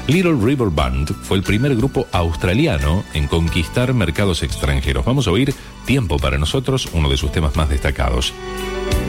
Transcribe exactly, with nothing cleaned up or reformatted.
Little River Band fue el primer grupo australiano en conquistar mercados extranjeros. Vamos a oír Tiempo para nosotros, uno de sus temas más destacados.